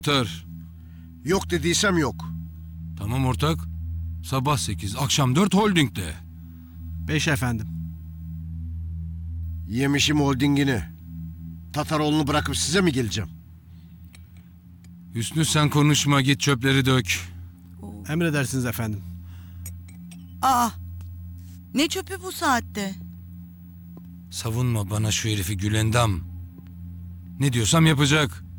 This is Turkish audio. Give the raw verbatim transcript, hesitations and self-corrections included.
Tır. Yok dediysem yok. Tamam ortak. Sabah sekiz, akşam dört holdingde. Beş efendim. Yemişim holdingini. Tataroğlu'nu bırakıp size mi geleceğim? Hüsnü sen konuşma, git çöpleri dök. Emredersiniz efendim. Aa, ne çöpü bu saatte? Savunma bana şu herifi Gülendam. Ne diyorsam yapacak.